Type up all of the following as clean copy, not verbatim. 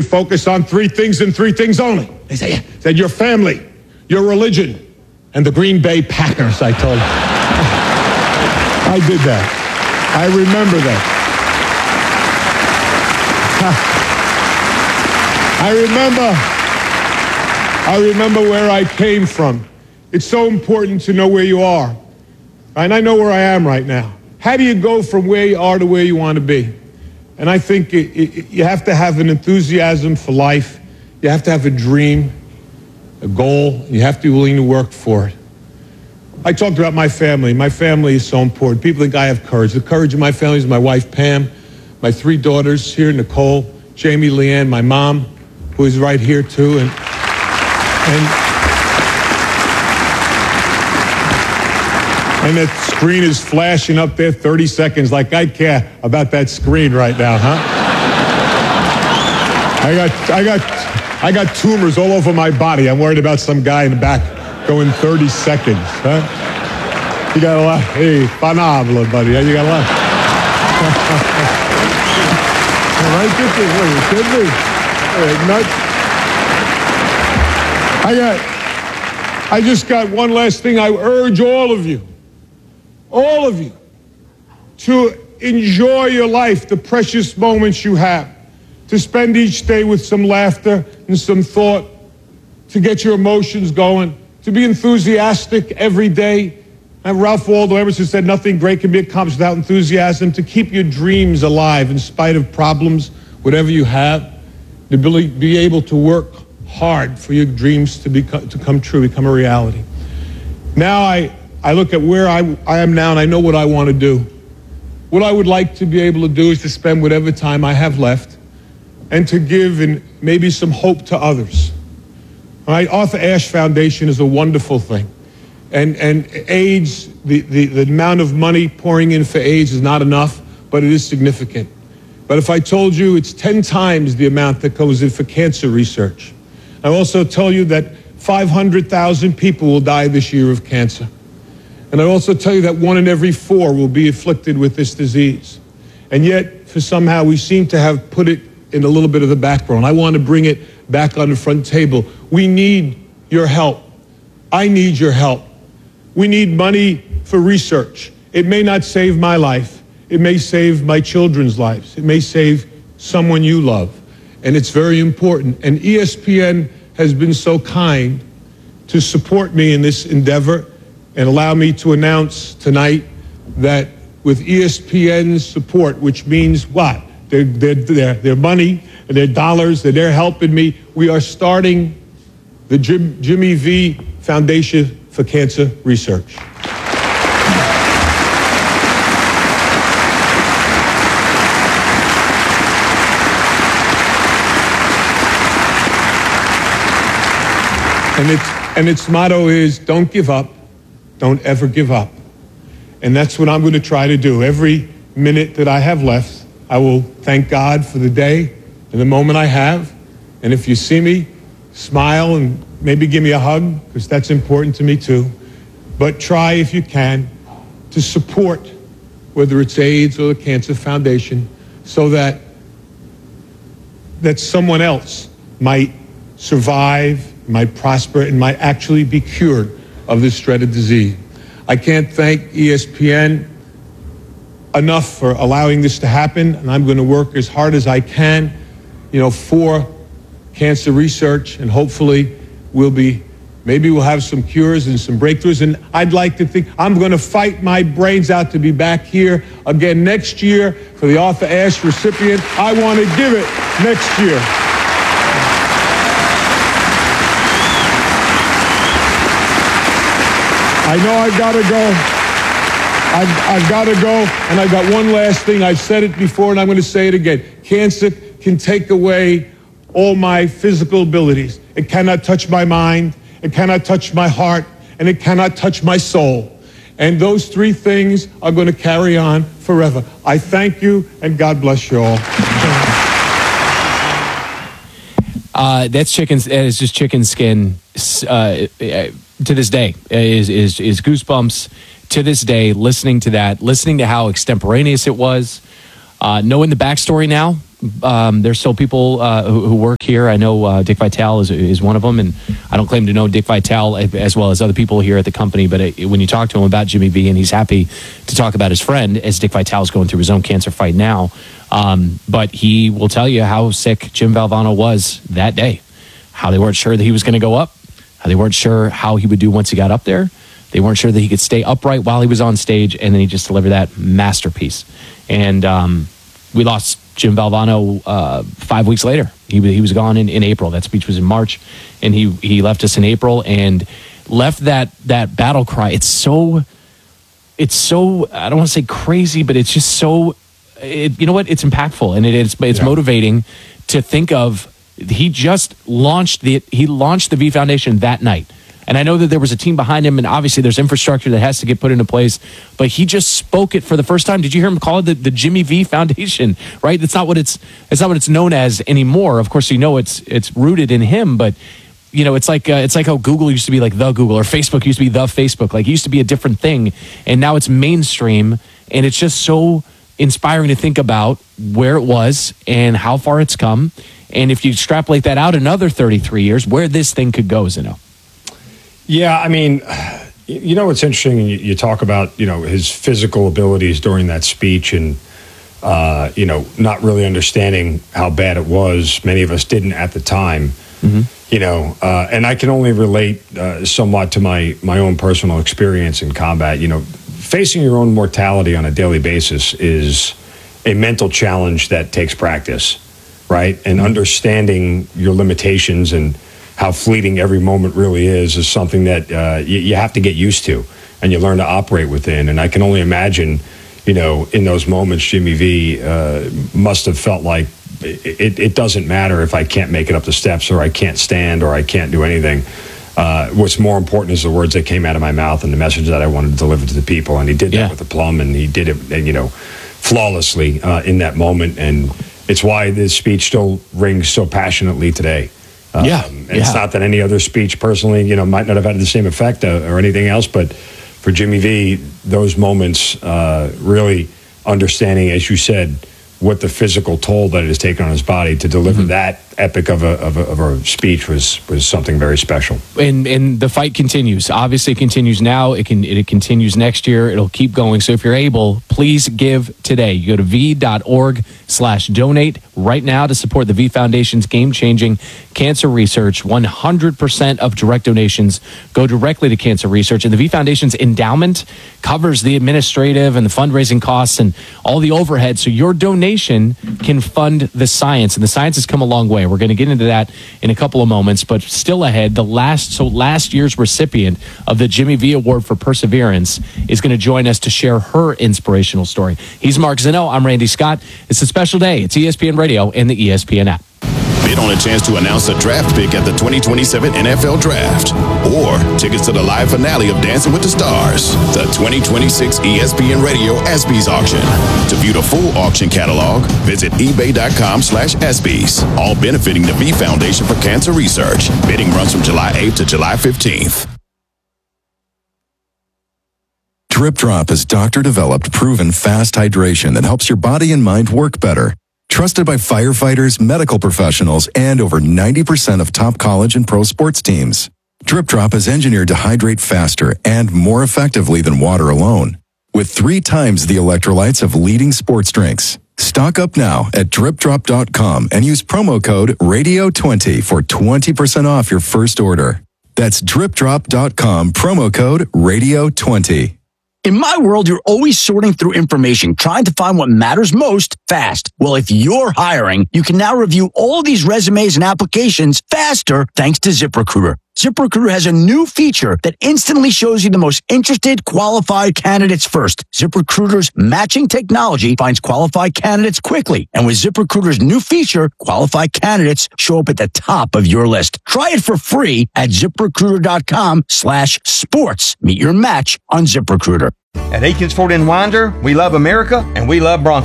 focus on three things and three things only. They said your family, your religion, and the Green Bay Packers, I told them. I did that. I remember that. I remember where I came from. It's so important to know where you are. And I know where I am right now. How do you go from where you are to where you want to be? And I think you have to have an enthusiasm for life. You have to have a dream, a goal. You have to be willing to work for it. I talked about my family. My family is so important. People think I have courage. The courage of my family is my wife, Pam, my three daughters here, Nicole, Jamie, Leanne, my mom, who is right here too. And that screen is flashing up there 30 seconds like I care about that screen right now, huh? I got tumors all over my body. I'm worried about some guy in the back going 30 seconds, huh? You got a lot. Hey, phenomenal, buddy. You got a lot. Right, get this way. You kidding me? I just got one last thing. I urge all of you, to enjoy your life, the precious moments you have, to spend each day with some laughter and some thought, to get your emotions going, to be enthusiastic every day. And Ralph Waldo Emerson said nothing great can be accomplished without enthusiasm, to keep your dreams alive in spite of problems, whatever you have, to be able to work hard for your dreams to come true, become a reality. Now I look at where I am now, and I know what I want to do. What I would like to be able to do is to spend whatever time I have left and to give and maybe some hope to others. All right, Arthur Ashe Foundation is a wonderful thing. And AIDS, the amount of money pouring in for AIDS is not enough, but it is significant. But if I told you it's 10 times the amount that goes in for cancer research, I also tell you that 500,000 people will die this year of cancer. And I also tell you that 1 in every 4 will be afflicted with this disease. And yet, for somehow, we seem to have put it in a little bit of the background. I want to bring it back on the front table. We need your help. I need your help. We need money for research. It may not save my life. It may save my children's lives. It may save someone you love. And it's very important. And ESPN has been so kind to support me in this endeavor and allow me to announce tonight that with ESPN's support, which means what? Their money and their dollars, and they're helping me, we are starting the Jimmy V Foundation for Cancer Research. And its motto is, don't give up, don't ever give up. And that's what I'm going to try to do. Every minute that I have left, I will thank God for the day and the moment I have. And if you see me, smile and maybe give me a hug, because that's important to me too. But try, if you can, to support, whether it's AIDS or the Cancer Foundation, so that someone else might survive, might prosper, and might actually be cured of this dreaded disease. I can't thank ESPN enough for allowing this to happen, and I'm going to work as hard as I can, for cancer research, and hopefully maybe we'll have some cures and some breakthroughs. And I'd like to think I'm going to fight my brains out to be back here again next year for the Arthur Ashe recipient. I want to give it next year. I know I've got to go. I've got to go, and I've got one last thing. I've said it before, and I'm going to say it again. Cancer can take away all my physical abilities. It cannot touch my mind, it cannot touch my heart, and it cannot touch my soul. And those three things are going to carry on forever. I thank you, and God bless you all. That's chicken. It's just chicken skin. To this day, is goosebumps. To this day, listening to that, listening to how extemporaneous it was, knowing the backstory now, There's still people who work here. I know Dick Vitale is one of them, and I don't claim to know Dick Vitale as well as other people here at the company, but when you talk to him about Jimmy V, and he's happy to talk about his friend, as Dick Vitale is going through his own cancer fight now, but he will tell you how sick Jim Valvano was that day, how they weren't sure that he was going to go up, how they weren't sure how he would do once he got up there. They weren't sure that he could stay upright while he was on stage, and then he just delivered that masterpiece. And we lost Jim Valvano 5 weeks later. He was gone in April. That speech was in March, and he left us in April and left that battle cry. It's so I don't want to say crazy, but it's just so you know what? It's impactful, and it's motivating to think of. He just launched the V Foundation that night. And I know that there was a team behind him, and obviously there's infrastructure that has to get put into place, but he just spoke it for the first time. Did you hear him call it the Jimmy V Foundation, right? It's not what it's known as anymore. Of course, it's rooted in him, but it's like how Google used to be like the Google, or Facebook used to be the Facebook. Like, it used to be a different thing, and now it's mainstream, and it's just so inspiring to think about where it was and how far it's come. And if you extrapolate that out another 33 years, where this thing could go, Zeno. Yeah, I mean, what's interesting, you talk about, his physical abilities during that speech and, not really understanding how bad it was. Many of us didn't at the time, and I can only relate somewhat to my own personal experience in combat. Facing your own mortality on a daily basis is a mental challenge that takes practice, right? And understanding your limitations and how fleeting every moment really is something that you have to get used to, and you learn to operate within. And I can only imagine, in those moments, Jimmy V must have felt like it doesn't matter if I can't make it up the steps, or I can't stand, or I can't do anything. What's more important is the words that came out of my mouth and the message that I wanted to deliver to the people. And he did that with aplomb, and he did it, flawlessly in that moment. And it's why this speech still rings so passionately today. It's not that any other speech personally, might not have had the same effect or anything else, but for Jimmy V, those moments, really understanding, as you said, what the physical toll that it has taken on his body to deliver that epic of a speech was something very special. And the fight continues. Obviously, it continues now. It continues next year. It'll keep going. So if you're able, please give today. You go to v.org/donate right now to support the V Foundation's game-changing cancer research. 100% of direct donations go directly to cancer research, and the V Foundation's endowment covers the administrative and the fundraising costs and all the overhead. So your donation can fund the science, and the science has come a long way. We're going to get into that in a couple of moments, but still ahead, last year's recipient of the Jimmy V Award for Perseverance is going to join us to share her inspirational story. He's Mark Zeno. I'm Randy Scott. It's a special day. It's ESPN Radio and the ESPN app. Bid on a chance to announce a draft pick at the 2027 NFL Draft, or tickets to the live finale of Dancing with the Stars, the 2026 ESPN Radio ESPYs auction. To view the full auction catalog, visit ebay.com/ESPYs, all benefiting the V Foundation for Cancer Research. Bidding runs from July 8th to July 15th. Drip Drop is doctor-developed, proven fast hydration that helps your body and mind work better. Trusted by firefighters, medical professionals, and over 90% of top college and pro sports teams. Drip Drop is engineered to hydrate faster and more effectively than water alone, with 3 times the electrolytes of leading sports drinks. Stock up now at dripdrop.com and use promo code RADIO20 for 20% off your first order. That's dripdrop.com, promo code RADIO20. In my world, you're always sorting through information, trying to find what matters most fast. Well, if you're hiring, you can now review all these resumes and applications faster thanks to ZipRecruiter. ZipRecruiter has a new feature that instantly shows you the most interested, qualified candidates first. ZipRecruiter's matching technology finds qualified candidates quickly. And with ZipRecruiter's new feature, qualified candidates show up at the top of your list. Try it for free at ZipRecruiter.com/sports. Meet your match on ZipRecruiter. At Aikens Ford in Winder, we love America and we love Broncos.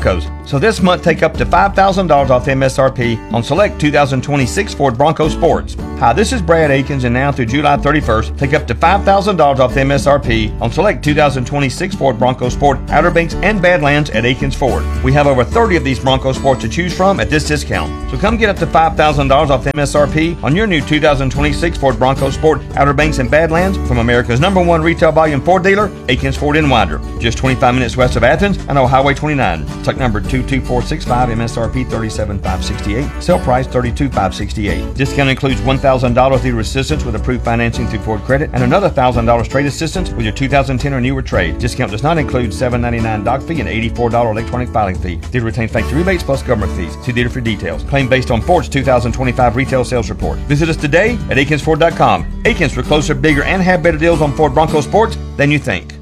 So this month, take up to $5,000 off MSRP on select 2026 Ford Bronco Sports. Hi, this is Brad Akins, and now through July 31st, take up to $5,000 off MSRP on select 2026 Ford Bronco Sport, Outer Banks, and Badlands at Akins Ford. We have over 30 of these Bronco Sports to choose from at this discount. So come get up to $5,000 off MSRP on your new 2026 Ford Bronco Sport, Outer Banks, and Badlands from America's #1 retail volume Ford dealer, Akins Ford in Winder. Just 25 minutes west of Athens and on Highway 29. Truck number 22465, MSRP $37,568. Sale price $32,568. Discount includes $1,000 dealer assistance with approved financing through Ford Credit and another $1,000 trade assistance with your 2010 or newer trade. Discount does not include $7.99 doc fee and $84 electronic filing fee. Dealer retains factory rebates plus government fees. See dealer for details. Claim based on Ford's 2025 retail sales report. Visit us today at AkinsFord.com. Akins, for closer, bigger, and have better deals on Ford Bronco Sports than you think.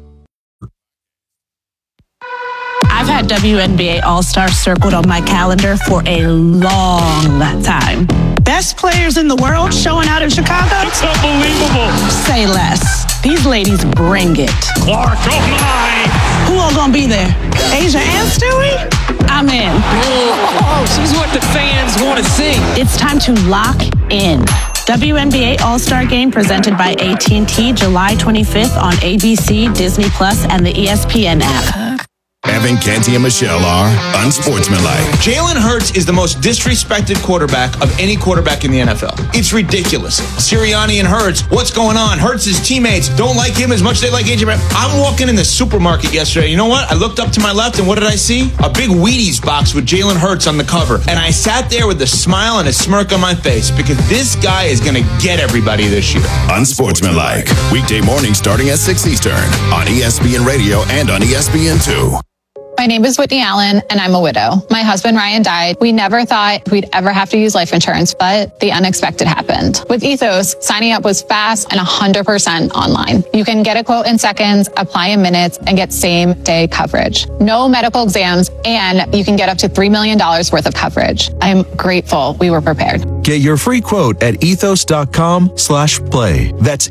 I've had WNBA All-Stars circled on my calendar for a long time. Best players in the world showing out in Chicago? It's unbelievable. Say less. These ladies bring it. Clark, oh my! Who all gonna be there? Asia and Stewie? I'm in. Oh, she's what the fans want to see. It's time to lock in. WNBA All-Star Game presented by AT&T July 25th on ABC, Disney Plus, and the ESPN app. Evan, Canty, and Michelle are unsportsmanlike. Jalen Hurts is the most disrespected quarterback of any quarterback in the NFL. It's ridiculous. Sirianni and Hurts, what's going on? Hurts' teammates don't like him as much as they like AJ Brown. I'm walking in the supermarket yesterday. You know what? I looked up to my left, and what did I see? A big Wheaties box with Jalen Hurts on the cover. And I sat there with a smile and a smirk on my face because this guy is going to get everybody this year. Unsportsmanlike. Weekday mornings starting at 6 Eastern on ESPN Radio and on ESPN2. My name is Whitney Allen, and I'm a widow. My husband, Ryan, died. We never thought we'd ever have to use life insurance, but the unexpected happened. With Ethos, signing up was fast and 100% online. You can get a quote in seconds, apply in minutes, and get same-day coverage. No medical exams, and you can get up to $3 million worth of coverage. I'm grateful we were prepared. Get your free quote at ethos.com/play. That's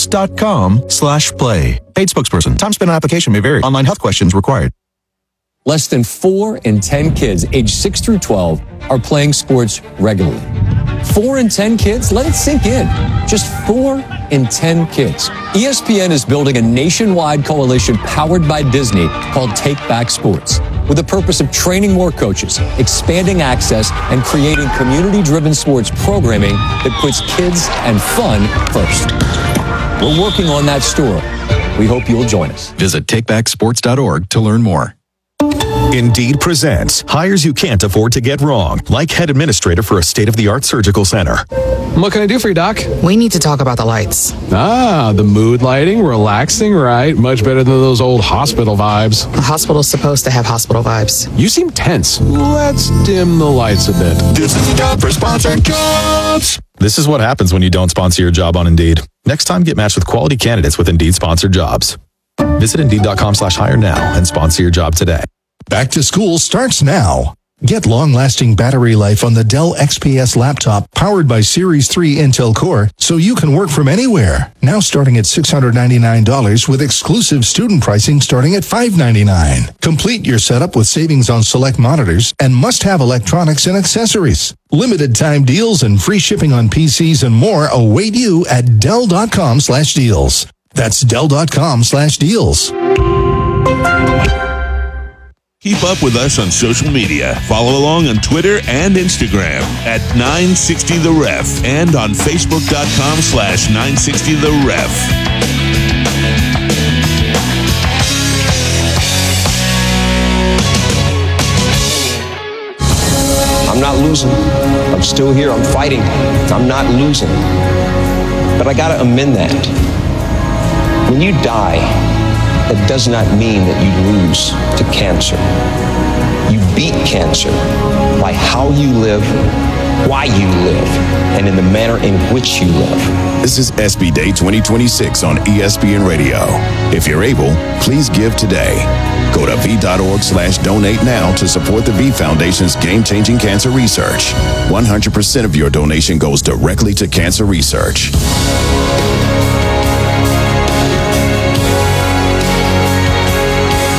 ethos.com/play. Paid spokesperson. Time spent on application may vary. Online health questions required. Less than 4 in 10 kids aged 6 through 12 are playing sports regularly. 4 in 10 kids? Let it sink in. Just 4 in 10 kids. ESPN is building a nationwide coalition powered by Disney called Take Back Sports, with the purpose of training more coaches, expanding access, and creating community-driven sports programming that puts kids and fun first. We're working on that story. We hope you'll join us. Visit takebacksports.org to learn more. Indeed presents hires you can't afford to get wrong, like head administrator for a state-of-the-art surgical center. What can I do for you, Doc? We need to talk about the lights. Ah, the mood lighting, relaxing, right? Much better than those old hospital vibes. A hospital's supposed to have hospital vibes. You seem tense. Let's dim the lights a bit. This is the job for sponsored jobs. This is what happens when you don't sponsor your job on Indeed. Next time, get matched with quality candidates with Indeed sponsored jobs. Visit Indeed.com/hire now and sponsor your job today. Back to school starts now. Get long-lasting battery life on the Dell XPS laptop powered by Series 3 Intel Core so you can work from anywhere. Now starting at $699 with exclusive student pricing starting at $599. Complete your setup with savings on select monitors and must-have electronics and accessories. Limited time deals and free shipping on PCs and more await you at Dell.com/deals. That's Dell.com/deals. Keep up with us on social media. Follow along on Twitter and Instagram at 960TheRef and on Facebook.com/960TheRef. I'm not losing. I'm still here. I'm fighting. I'm not losing. But I got to amend that. When you die, that does not mean that you lose to cancer. You beat cancer by how you live, why you live, and in the manner in which you live. This is SB Day 2026 on ESPN Radio. If you're able, please give today. Go to V.org/donate now to support the V Foundation's game-changing cancer research. 100% of your donation goes directly to cancer research.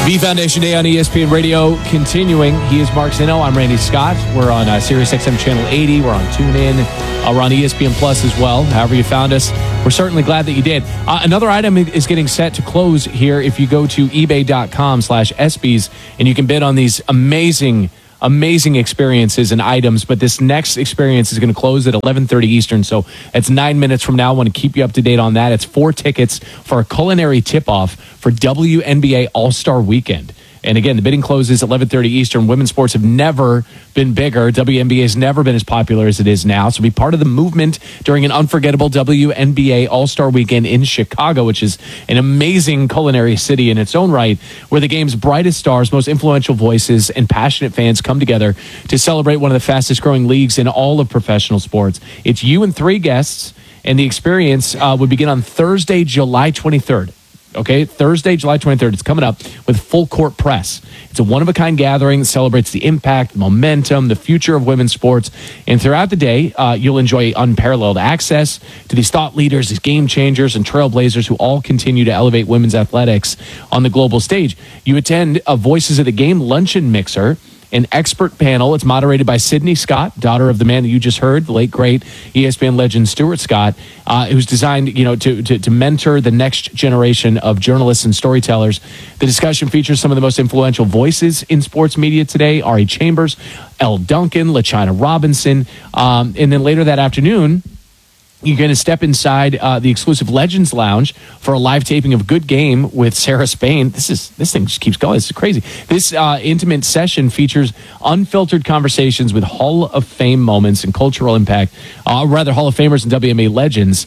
V Foundation Day on ESPN Radio continuing. He is Mark Zinno. I'm Randy Scott. We're on Sirius XM Channel 80. We're on TuneIn. We're on ESPN Plus as well. However you found us, we're certainly glad that you did. Another item is getting set to close here. If you go to ebay.com/ESPYs, and you can bid on these amazing experiences and items, but this next experience is going to close at 11:30 Eastern, so it's 9 minutes from now. I want to keep you up to date on that. It's 4 tickets for a culinary tip-off for WNBA All-Star Weekend. And again, the bidding closes at 11:30 Eastern. Women's sports have never been bigger. WNBA has never been as popular as it is now. So be part of the movement during an unforgettable WNBA All-Star Weekend in Chicago, which is an amazing culinary city in its own right, where the game's brightest stars, most influential voices, and passionate fans come together to celebrate one of the fastest-growing leagues in all of professional sports. It's you and 3 guests, and the experience would begin on Thursday, July 23rd. Okay, Thursday, July 23rd. It's coming up with full court press. It's a one-of-a-kind gathering that celebrates the impact, momentum, the future of women's sports. And throughout the day, you'll enjoy unparalleled access to these thought leaders, these game changers, and trailblazers who all continue to elevate women's athletics on the global stage. You attend a Voices of the Game luncheon mixer, an expert panel. It's moderated by Sydney Scott, daughter of the man that you just heard, the late, great ESPN legend Stuart Scott, who's designed, to mentor the next generation of journalists and storytellers. The discussion features some of the most influential voices in sports media today: Ari Chambers, Elle Duncan, LaChina Robinson. And then later that afternoon, you're going to step inside the exclusive Legends Lounge for a live taping of Good Game with Sarah Spain. This thing just keeps going. This is crazy. This intimate session features unfiltered conversations with Hall of Fame moments and cultural impact. Hall of Famers and WNBA legends.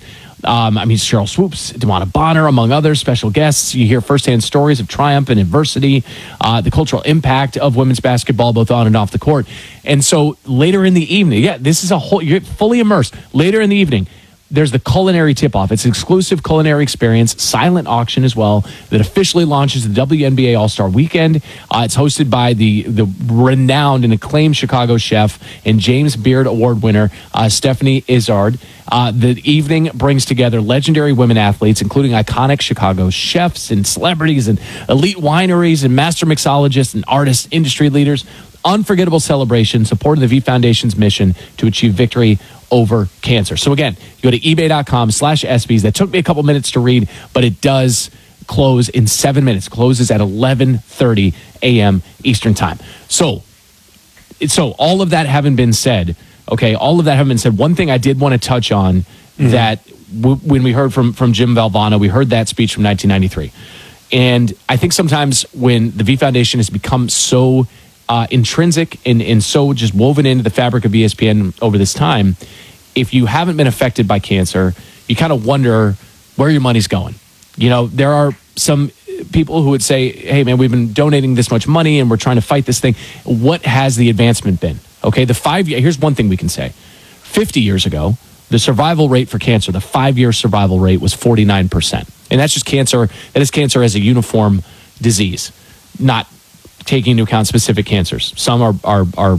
Cheryl Swoops, DeMona Bonner, among others, special guests. You hear firsthand stories of triumph and adversity, the cultural impact of women's basketball, both on and off the court. And so later in the evening, this is you're fully immersed. Later in the evening, there's the culinary tip-off. It's an exclusive culinary experience, silent auction as well, that officially launches the WNBA All-Star Weekend. It's hosted by the renowned and acclaimed Chicago chef and James Beard Award winner, Stephanie Izzard. The evening brings together legendary women athletes, including iconic Chicago chefs and celebrities and elite wineries and master mixologists and artists, industry leaders. Unforgettable celebration supporting the V Foundation's mission to achieve victory over cancer. So again, you go to ebay.com/ESPYs. That took me a couple minutes to read, but it does close in 7 minutes. Closes at 11:30 a.m. Eastern time. So all of that having been said, one thing I did want to touch on that when we heard from Jim Valvano, we heard that speech from 1993. And I think sometimes when the V Foundation has become so intrinsic and so just woven into the fabric of ESPN over this time, if you haven't been affected by cancer, you kind of wonder where your money's going. There are some people who would say, hey man, we've been donating this much money and we're trying to fight this thing. What has the advancement been? Okay, here's one thing we can say. 50 years ago, the survival rate for cancer, the 5-year survival rate was 49%. And that's just cancer. That is cancer as a uniform disease, not taking into account specific cancers. Some are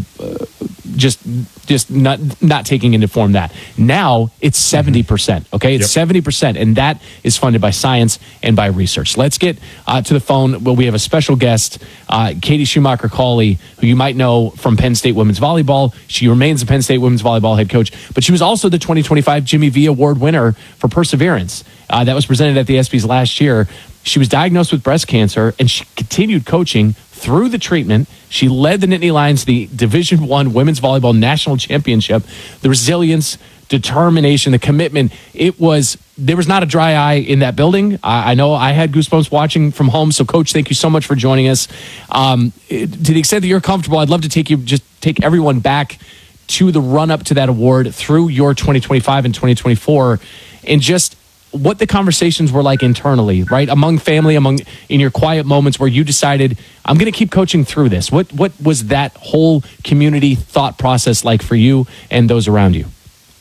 just not taking into form that. Now it's 70%. Okay, it's 70%, and that is funded by science and by research. Let's get to the phone. Well, we have a special guest, Katie Schumacher-Cawley, who you might know from Penn State women's volleyball. She remains the Penn State women's volleyball head coach, but she was also the 2025 Jimmy V Award winner for perseverance. That was presented at the ESPYs last year. She was diagnosed with breast cancer, and she continued coaching through the treatment. She led the Nittany Lions to the Division I Women's Volleyball National Championship. The resilience, determination, the commitment, there was not a dry eye in that building. I know I had goosebumps watching from home. So, Coach, thank you so much for joining us. To the extent that you're comfortable, I'd love to take everyone back to the run-up to that award through your 2025 and 2024, and just what the conversations were like internally, right? Among family, in your quiet moments where you decided, I'm going to keep coaching through this. What was that whole community thought process like for you and those around you?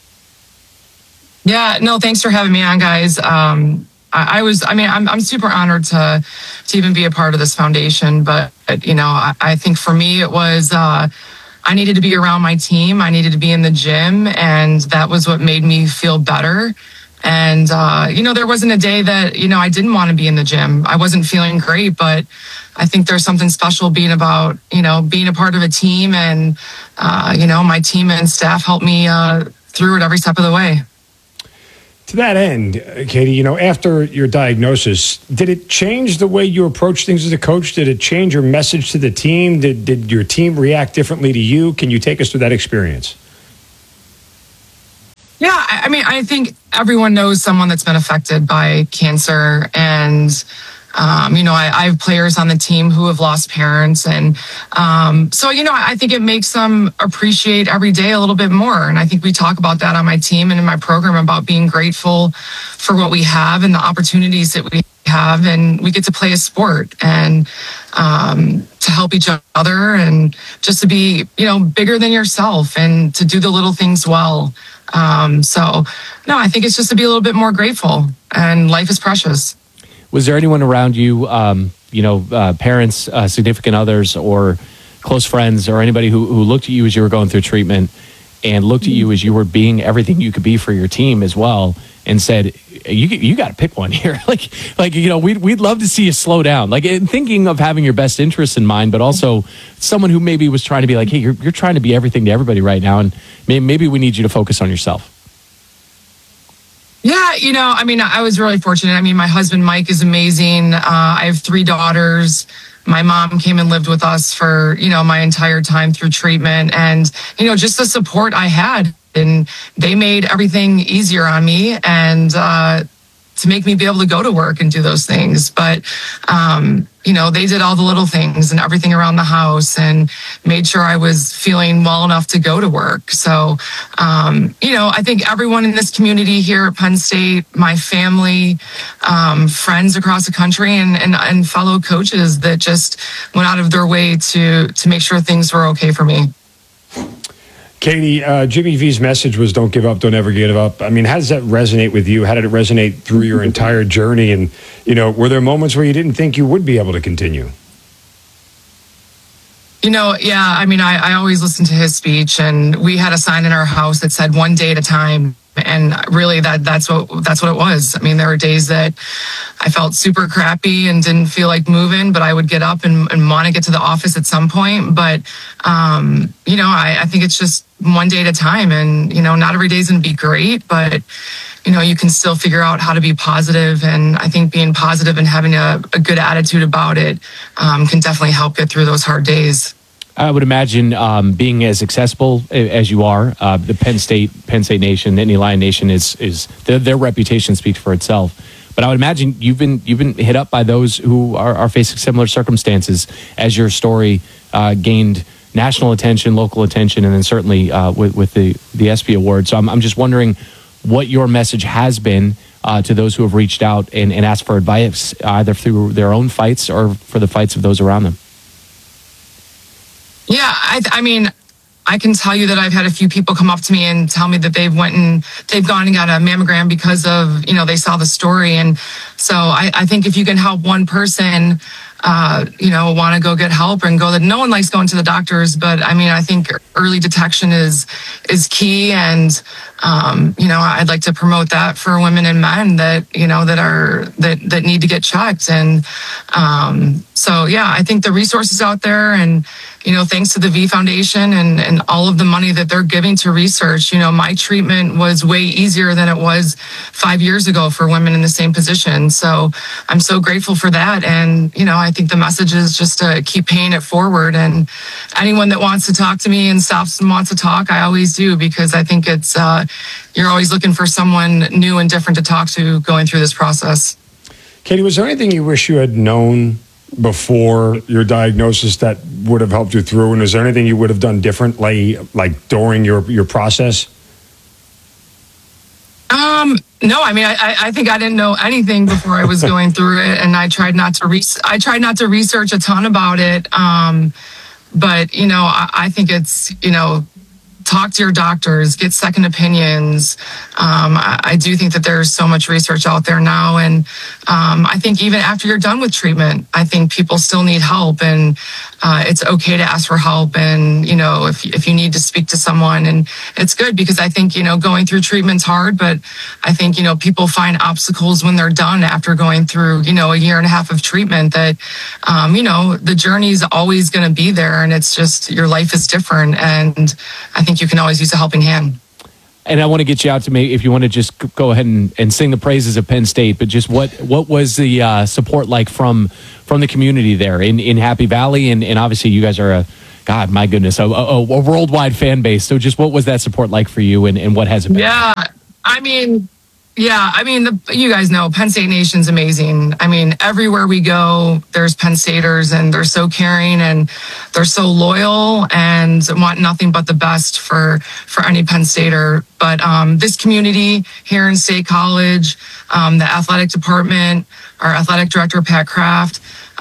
Yeah, no, thanks for having me on, guys. I'm super honored to even be a part of this foundation. But, I think for me, it was, I needed to be around my team. I needed to be in the gym, and that was what made me feel better. And, there wasn't a day that, I didn't want to be in the gym. I wasn't feeling great, but I think there's something special being a part of a team, and, my team and staff helped me through it every step of the way. To that end, Katie, after your diagnosis, did it change the way you approach things as a coach? Did it change your message to the team? Did your team react differently to you? Can you take us through that experience? Yeah, I think everyone knows someone that's been affected by cancer, and I have players on the team who have lost parents. And so, I think it makes them appreciate every day a little bit more. And I think we talk about that on my team and in my program about being grateful for what we have and the opportunities that we have. And we get to play a sport and to help each other and just to be, bigger than yourself and to do the little things well. I think it's just to be a little bit more grateful, and life is precious. Was there anyone around you, parents, significant others, or close friends, or anybody who looked at you as you were going through treatment and looked at you as you were being everything you could be for your team as well, and said, "You got to pick one here"? We'd love to see you slow down. Thinking of having your best interests in mind, but also someone who maybe was trying to be like, "Hey, you're trying to be everything to everybody right now, and maybe we need you to focus on yourself." Yeah, I was really fortunate. My husband, Mike, is amazing. I have 3 daughters. My mom came and lived with us for, my entire time through treatment, and, just the support I had, and they made everything easier on me and, to make me be able to go to work and do those things. But, they did all the little things and everything around the house and made sure I was feeling well enough to go to work. So, I think everyone in this community here at Penn State, my family, friends across the country, and fellow coaches that just went out of their way to make sure things were okay for me. Katie, Jimmy V's message was "Don't give up, don't ever give up." How does that resonate with you? How did it resonate through your entire journey? And, were there moments where you didn't think you would be able to continue? I always listened to his speech, and we had a sign in our house that said "one day at a time." And really that's what it was. There were days that I felt super crappy and didn't feel like moving, but I would get up and want to get to the office at some point. But, I think it's just one day at a time, and, not every day is going to be great, but, you can still figure out how to be positive. And I think being positive and having a good attitude about it can definitely help get through those hard days. I would imagine being as accessible as you are, the Penn State Nation, Nittany Lion Nation is their reputation speaks for itself. But I would imagine you've been hit up by those who are facing similar circumstances as your story gained national attention, local attention, and then certainly with the ESPY Award. So I'm just wondering what your message has been to those who have reached out and asked for advice, either through their own fights or for the fights of those around them. Yeah, I can tell you that I've had a few people come up to me and tell me that they've gone and got a mammogram because of, they saw the story. And so I think if you can help one person, want to go get help and go, that no one likes going to the doctors, but I think early detection is key. And, I'd like to promote that for women and men that, that need to get checked. And, I think the resources out there, and, thanks to the V Foundation and all of the money that they're giving to research, my treatment was way easier than it was 5 years ago for women in the same position. So I'm so grateful for that. And, I think the message is just to keep paying it forward. And anyone that wants to talk to me and stops and wants to talk, I always do, because I think it's, you're always looking for someone new and different to talk to going through this process. Katie, was there anything you wish you had known before your diagnosis that would have helped you through? And is there anything you would have done differently, like during your process? No, I think I didn't know anything before I was going through it, and I tried not to research a ton about it. But I think it's talk to your doctors, get second opinions. I do think that there's so much research out there now. And I think even after you're done with treatment, I think people still need help, and it's okay to ask for help. And, if you need to speak to someone, and it's good because I think, going through treatment's hard, but I think, people find obstacles when they're done after going through, a year and a half of treatment that, the journey is always going to be there, and it's just your life is different. And I think you can always use a helping hand. And I want to get you out to me if you want to just go ahead and sing the praises of Penn State, but just what was the support like from the community there in Happy Valley? And obviously you guys are a worldwide fan base. So just what was that support like for you, and what has it been? You guys know Penn State Nation's amazing. Everywhere we go, there's Penn Staters, and they're so caring, and they're so loyal, and want nothing but the best for any Penn Stater. But this community here in State College, the athletic department, our athletic director, Pat Kraft,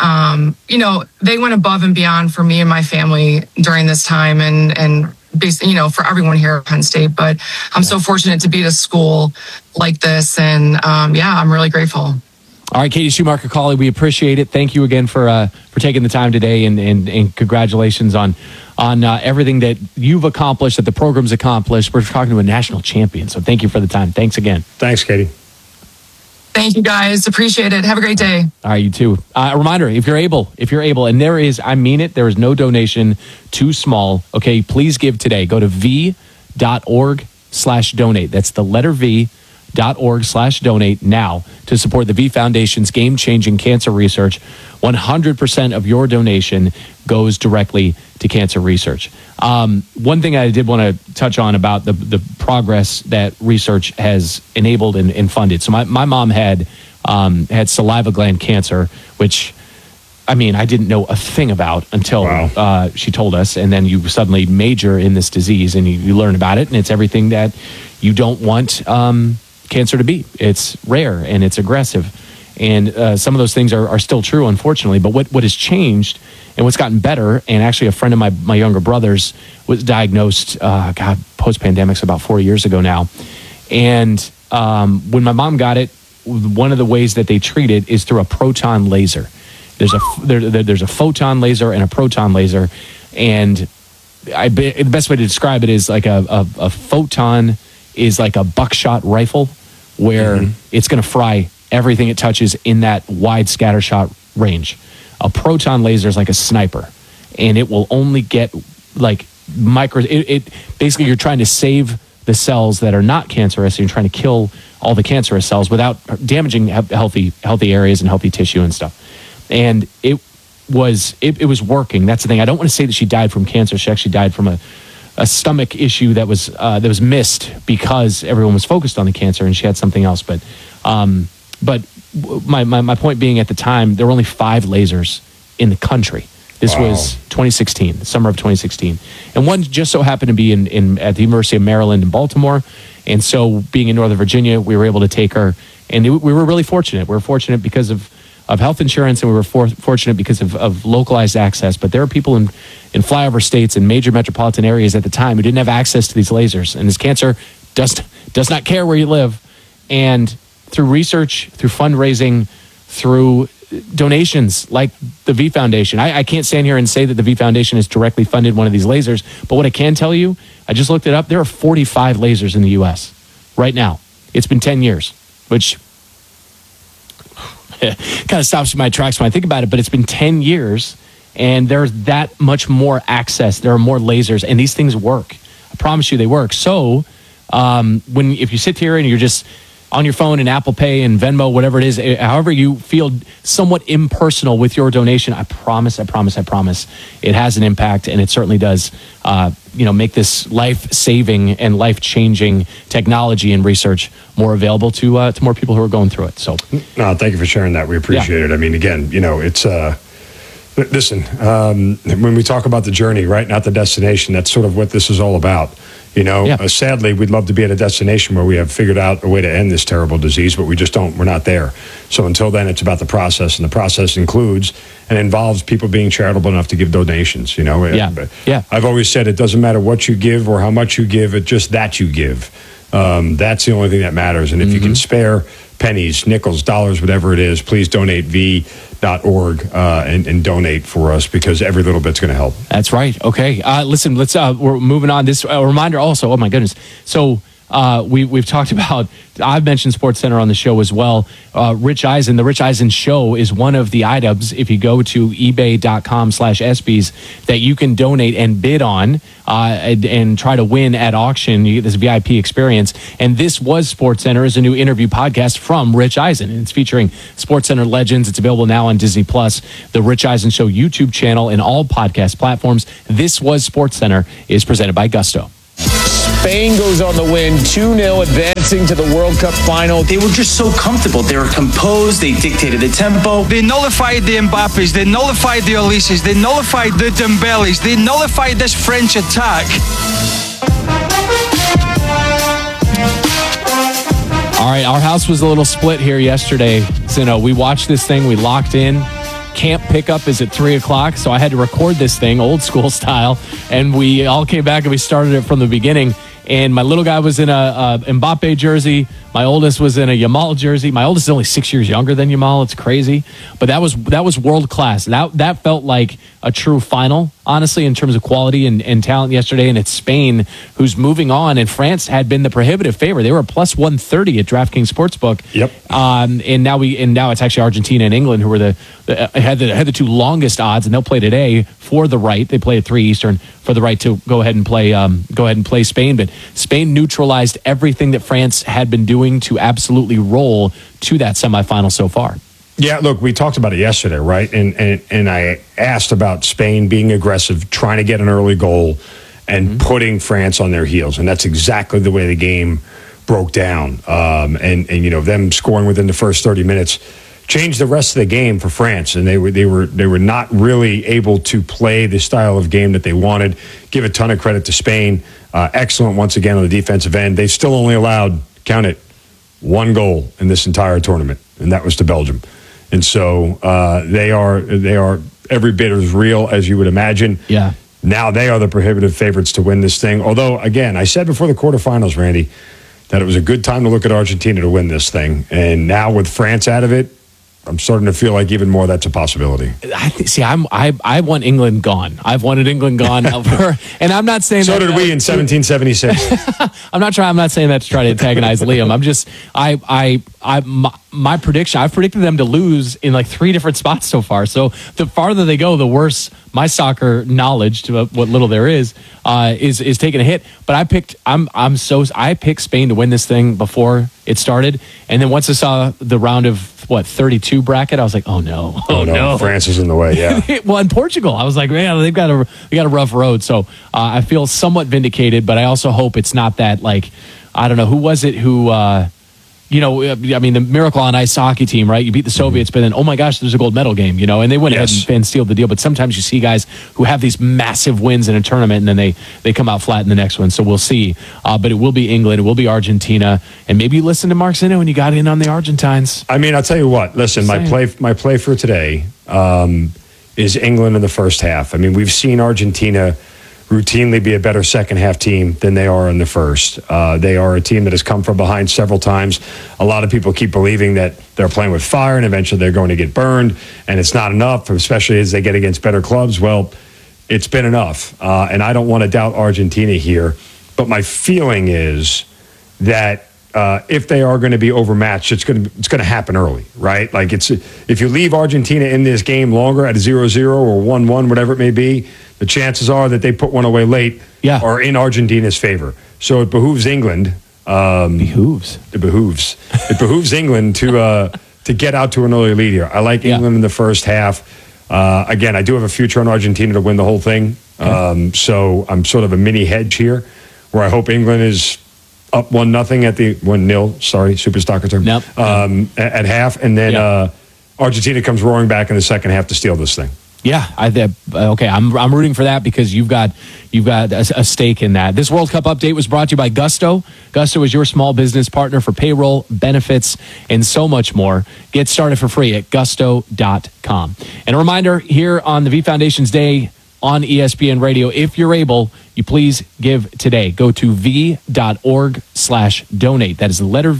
they went above and beyond for me and my family during this time, and basically, for everyone here at Penn State. But I'm so fortunate to be at a school like this, and I'm really grateful. All right, Katie Schumacher-Cawley, we appreciate it. Thank you again for taking the time today, and congratulations on everything that you've accomplished, that the program's accomplished. We're talking to a national champion, so thank you for the time. Thanks again. Thanks, Katie. Thank you, guys. Appreciate it. Have a great day. All right, you too. A reminder, if you're able, and there is no donation too small. Okay, please give today. Go to v.org/donate. That's the letter v.org/donate now to support the V Foundation's game-changing cancer research. 100% of your donation goes directly to cancer research. One thing I did want to touch on about the progress that research has enabled and funded. So my mom had saliva gland cancer, which I didn't know a thing about until she told us. And then you suddenly major in this disease, and you learn about it, and it's everything that you don't want cancer to be. It's rare and it's aggressive. And some of those things are still true, unfortunately. But what has changed and what's gotten better, and actually a friend of my younger brother's was diagnosed, post-pandemic, so about 4 years ago now. And when my mom got it, one of the ways that they treat it is through a proton laser. There's a photon laser and a proton laser. And the best way to describe it is like a photon is like a buckshot rifle, where it's going to fry everything it touches in that wide scatter shot range. A proton laser is like a sniper, and it will only get like basically you're trying to save the cells that are not cancerous, and you're trying to kill all the cancerous cells without damaging healthy areas and healthy tissue and stuff. And it was working. That's the thing. I don't want to say that she died from cancer. She actually died from a stomach issue that was missed because everyone was focused on the cancer, and she had something else. But my point being, at the time, there were only 5 lasers in the country. This was 2016, the summer of 2016. And one just so happened to be at the University of Maryland in Baltimore. And so being in Northern Virginia, we were able to take her. And we were really fortunate. We were fortunate because of health insurance, and we were fortunate because of localized access. But there are people in flyover states and major metropolitan areas at the time who didn't have access to these lasers. And this cancer does not care where you live. And through research, through fundraising, through donations like the V Foundation. I can't stand here and say that the V Foundation has directly funded one of these lasers, but what I can tell you, I just looked it up, there are 45 lasers in the U.S. right now. It's been 10 years, which kind of stops my tracks when I think about it, but it's been 10 years, and there's that much more access. There are more lasers, and these things work. I promise you they work. So if you sit here and you're just on your phone and Apple Pay and Venmo, whatever it is, however you feel somewhat impersonal with your donation, I promise, it has an impact, and it certainly does, make this life-saving and life-changing technology and research more available to more people who are going through it. So, no, thank you for sharing that. We appreciate it. I mean, again, it's listen, when we talk about the journey, right, not the destination, that's sort of what this is all about. You know, sadly, we'd love to be at a destination where we have figured out a way to end this terrible disease, but we just don't. We're not there. So until then, it's about the process, and the process includes and involves people being charitable enough to give donations. You know, I've always said it doesn't matter what you give or how much you give; it's just that you give. That's the only thing that matters. And if you can spare pennies, nickels, dollars, whatever it is, please donate v.org and donate for us, because every little bit's going to help. That's right. Okay. Listen, we're moving on. This reminder also, oh my goodness. So we've talked about, I've mentioned SportsCenter on the show as well. Rich Eisen, the Rich Eisen Show is one of the items, if you go to ebay.com/ESPYs, that you can donate and bid on and try to win at auction. You get this VIP experience. And this was SportsCenter, is a new interview podcast from Rich Eisen. And it's featuring SportsCenter legends. It's available now on Disney Plus, the Rich Eisen Show YouTube channel, and all podcast platforms. This was SportsCenter is presented by Gusto. Spain goes on the win, 2-0, advancing to the World Cup final. They were just so comfortable. They were composed. They dictated the tempo. They nullified the Mbappes. They nullified the Olises. They nullified the Dembeles. They nullified this French attack. All right, our house was a little split here yesterday. So, we watched this thing. We locked in. Camp pickup is at 3 o'clock, so I had to record this thing old school style, and we all came back and we started it from the beginning. And my little guy was in a Mbappe jersey. My oldest was in a Yamal jersey. My oldest is only 6 years younger than Yamal. It's crazy, but that was world class. That felt like a true final, honestly, in terms of quality and talent yesterday. And it's Spain who's moving on, and France had been the prohibitive favorite. They were a plus 130 at DraftKings Sportsbook. Yep. And now it's actually Argentina and England who were had the two longest odds, and they'll play today for the right. They play at 3 Eastern for the right to go ahead and play Spain. But Spain neutralized everything that France had been doing to absolutely roll to that semifinal so far. Yeah, look, we talked about it yesterday, right? And I asked about Spain being aggressive, trying to get an early goal, and putting France on their heels, and that's exactly the way the game broke down. And them scoring within the first 30 minutes changed the rest of the game for France, and they were not really able to play the style of game that they wanted. Give a ton of credit to Spain. Excellent once again on the defensive end. They still only allowed, count it, 1 goal in this entire tournament, and that was to Belgium. And so they are every bit as real as you would imagine. Yeah. Now they are the prohibitive favorites to win this thing. Although, again, I said before the quarterfinals, Randy, that it was a good time to look at Argentina to win this thing. And now with France out of it, I'm starting to feel like even more that's a possibility. I want England gone. I've wanted England gone over, and I'm not saying so did we in 1776. I'm not saying that to try to antagonize Liam. I'm just my prediction. I've predicted them to lose in like 3 different spots so far. So the farther they go, the worse my soccer knowledge, to what little there is taking a hit. But I picked Spain to win this thing before it started, and then once I saw the round of 32 bracket, I was like, oh no, France is in the way. Yeah. Well, in Portugal, I was like, man, they got a rough road. So I feel somewhat vindicated, but I also hope it's not that, like, I don't know, who was it who the Miracle on Ice hockey team, right? You beat the Soviets, but then, oh my gosh, there's a gold medal game, and they went ahead and sealed the deal. But sometimes you see guys who have these massive wins in a tournament, and then they come out flat in the next one. So we'll see. But it will be England, it will be Argentina, and maybe you listened to Mark Zinno when you got in on the Argentines. I mean, I'll tell you what. Listen, my play for today is England in the first half. I mean, we've seen Argentina routinely be a better second half team than they are in the first. They are a team that has come from behind several times. A lot of people keep believing that they're playing with fire and eventually they're going to get burned, and it's not enough, especially as they get against better clubs. Well, it's been enough, and I don't want to doubt Argentina here, but my feeling is that if they are going to be overmatched, it's going to happen early, right? Like, if you leave Argentina in this game longer at a 0-0 or 1-1, whatever it may be, the chances are that they put one away late are in Argentina's favor. So it behooves England. It behooves England to get out to an early lead here. I like England in the first half. Again, I do have a future on Argentina to win the whole thing. So I'm sort of a mini hedge here, where I hope England is up 1-0 at the 1-0. Sorry, super soccer term. Nope. At half, and then Argentina comes roaring back in the second half to steal this thing. Yeah, okay. I'm rooting for that because you've got a stake in that. This World Cup update was brought to you by Gusto. Gusto is your small business partner for payroll, benefits, and so much more. Get started for free at gusto.com. And a reminder here on the V Foundation's Day on ESPN Radio, if you're able, you please give today. Go to v.org/donate. That is the letter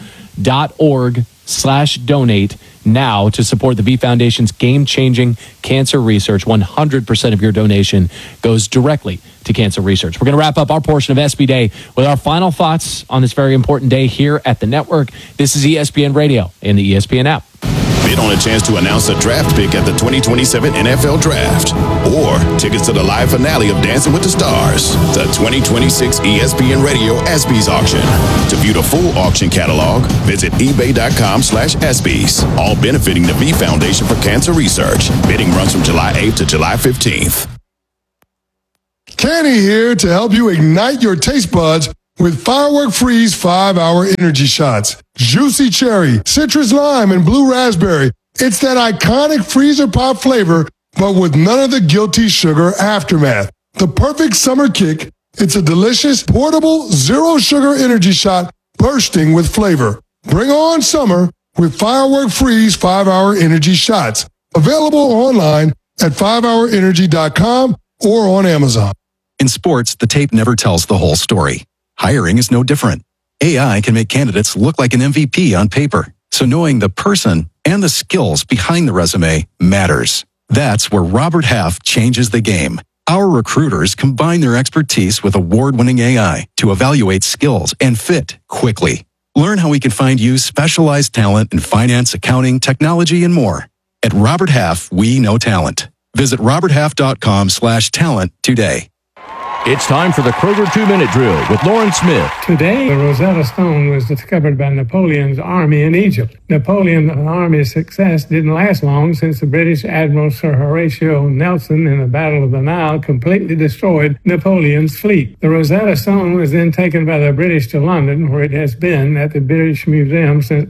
v.org/donate now to support the V Foundation's game-changing cancer research. 100% of your donation goes directly to cancer research. We're going to wrap up our portion of SB Day with our final thoughts on this very important day here at the network. This is ESPN Radio and the ESPN app. Bid on a chance to announce a draft pick at the 2027 NFL Draft or tickets to the live finale of Dancing with the Stars, the 2026 ESPN Radio ESPYs auction. To view the full auction catalog, visit ebay.com/ESPYs, all benefiting the V Foundation for Cancer Research. Bidding runs from July 8th to July 15th. Kenny here to help you ignite your taste buds with Firework Freeze 5-Hour Energy Shots. Juicy cherry, citrus lime, and blue raspberry. It's that iconic freezer pop flavor, but with none of the guilty sugar aftermath. The perfect summer kick. It's a delicious, portable, zero-sugar energy shot bursting with flavor. Bring on summer with Firework Freeze 5-Hour Energy Shots. Available online at 5hourenergy.com or on Amazon. In sports, the tape never tells the whole story. Hiring is no different. AI can make candidates look like an MVP on paper. So knowing the person and the skills behind the resume matters. That's where Robert Half changes the game. Our recruiters combine their expertise with award-winning AI to evaluate skills and fit quickly. Learn how we can find you specialized talent in finance, accounting, technology, and more. At Robert Half, we know talent. Visit roberthalf.com/talent today. It's time for the Kroger 2-Minute Drill with Lauren Smith. Today, the Rosetta Stone was discovered by Napoleon's army in Egypt. Napoleon's army's success didn't last long since the British Admiral Sir Horatio Nelson in the Battle of the Nile completely destroyed Napoleon's fleet. The Rosetta Stone was then taken by the British to London, where it has been at the British Museum since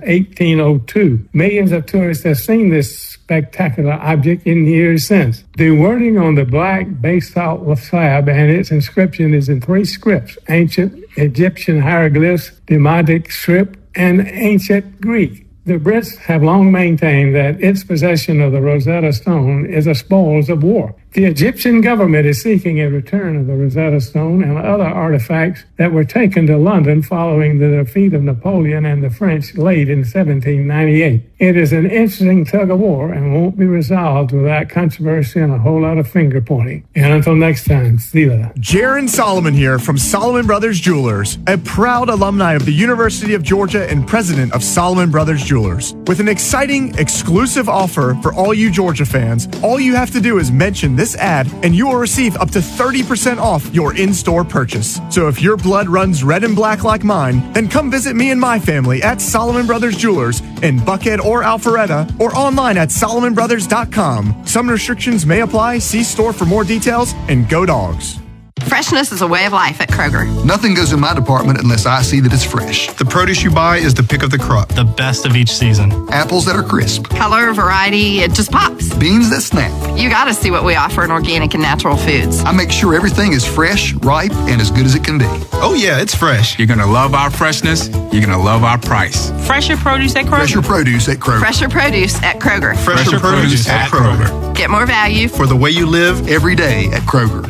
1802. Millions of tourists have seen this spectacular object in years since. The wording on the black basalt slab and its inscription is in 3 scripts: ancient Egyptian hieroglyphs, Demotic script, and ancient Greek. The Brits have long maintained that its possession of the Rosetta Stone is a spoils of war. The Egyptian government is seeking a return of the Rosetta Stone and other artifacts that were taken to London following the defeat of Napoleon and the French late in 1798. It is an interesting tug of war and won't be resolved without controversy and a whole lot of finger pointing. And until next time, see you later. Jaron Solomon here from Solomon Brothers Jewelers, a proud alumni of the University of Georgia and president of Solomon Brothers Jewelers. With an exciting, exclusive offer for all you Georgia fans, all you have to do is mention this ad and you will receive up to 30% off your in-store purchase. So if your blood runs red and black like mine, then come visit me and my family at Solomon Brothers Jewelers in Buckhead or Alpharetta, or online at solomonbrothers.com. Some restrictions may apply. See store for more details, and go Dogs. Freshness is a way of life at Kroger. Nothing goes in my department unless I see that it's fresh. The produce you buy is the pick of the crop. The best of each season. Apples that are crisp. Color, variety, it just pops. Beans that snap. You gotta see what we offer in organic and natural foods. I make sure everything is fresh, ripe, and as good as it can be. Oh yeah, it's fresh. You're gonna love our freshness. You're gonna love our price. Fresher produce at Kroger. Fresher produce at Kroger. Fresher produce at Kroger. Fresher produce at Kroger. Get more value for the way you live every day at Kroger.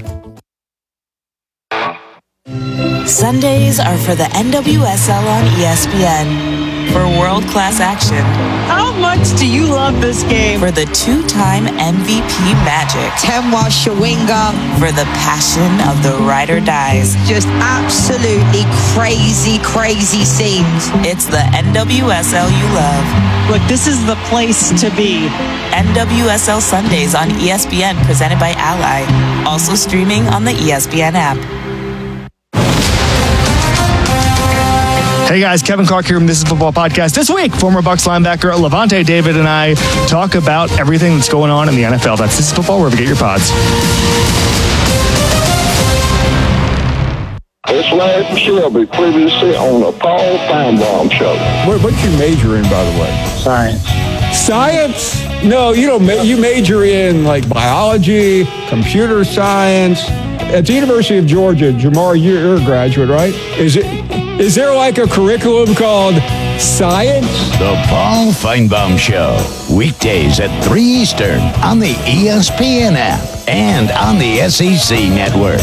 Sundays are for the NWSL on ESPN. For world-class action. How much do you love this game? For the 2-time MVP Magic. Temwa Shawinga. For the passion of the ride or dies. Just absolutely crazy, crazy scenes. It's the NWSL you love. Look, this is the place to be. NWSL Sundays on ESPN, presented by Ally. Also streaming on the ESPN app. Hey guys, Kevin Clark here from This Is Football Podcast. This week, former Bucs linebacker Levante David and I talk about everything that's going on in the NFL. That's This Is Football, wherever you get your pods. It's Larry Shelby, previously on the Paul Feinbaum Show. What's your major in, by the way? Science. Science? No, you major in like biology, computer science. At the University of Georgia, Jamar, you're a graduate, right? Is there like a curriculum called science? The Paul Feinbaum Show, weekdays at 3 Eastern on the ESPN app and on the SEC network.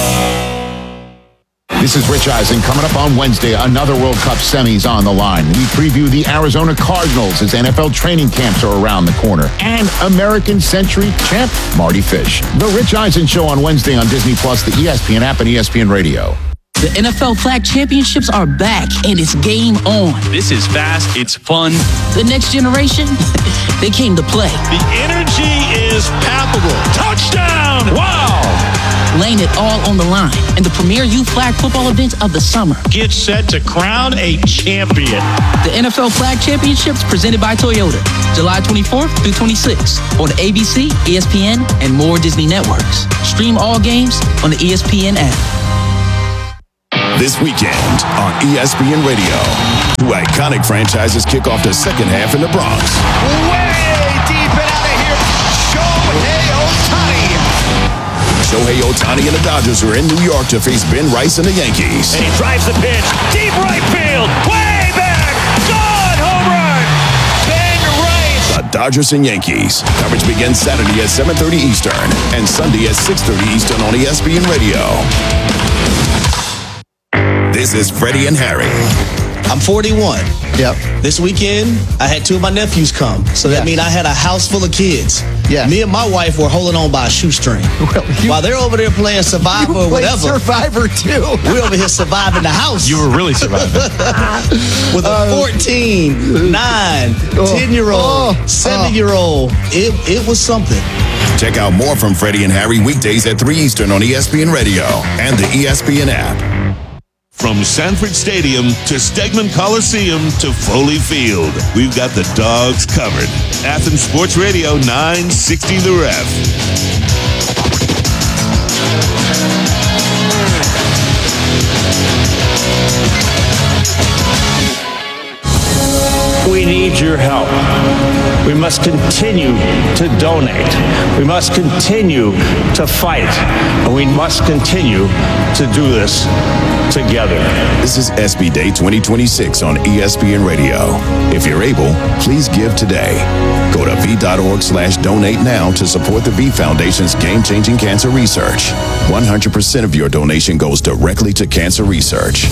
This is Rich Eisen. Coming up on Wednesday, another World Cup semis on the line. We preview the Arizona Cardinals as NFL training camps are around the corner. And American Century champ Marty Fish. The Rich Eisen Show on Wednesday on Disney+, the ESPN app, and ESPN Radio. The NFL Flag Championships are back, and it's game on. This is fast. It's fun. The next generation, they came to play. The energy is palpable. Touchdown! Wow! Laying it all on the line in the premier youth flag football event of the summer. Get set to crown a champion. The NFL Flag Championships presented by Toyota, July 24th through 26th on ABC, ESPN, and more Disney networks. Stream all games on the ESPN app. This weekend on ESPN Radio, two iconic franchises kick off the second half in the Bronx. Way deep and out of here, Shohei Ohtani. Shohei Ohtani and the Dodgers are in New York to face Ben Rice and the Yankees. And he drives the pitch, deep right field, way back, gone, home run, Ben Rice. The Dodgers and Yankees. Coverage begins Saturday at 7:30 Eastern and Sunday at 6:30 Eastern on ESPN Radio. This is Freddie and Harry. I'm 41. Yep. This weekend, I had two of my nephews come. So that means I had a house full of kids. Yeah. Me and my wife were holding on by a shoestring. Well, while they're over there playing Survivor or whatever. Survivor too. We're over here surviving the house. You were really surviving. With a 14, 9, 10-year-old, 7-year-old. It was something. Check out more from Freddie and Harry weekdays at 3 Eastern on ESPN Radio and the ESPN app. From Sanford Stadium to Stegman Coliseum to Foley Field, we've got the dogs covered. Athens Sports Radio 960 The Ref. We need your help. We must continue to donate. We must continue to fight. And we must continue to do this together. This is SB Day 2026 on ESPN Radio. If you're able, please give today. Go to v.org/donate now to support the V Foundation's game-changing cancer research. 100% of your donation goes directly to cancer research.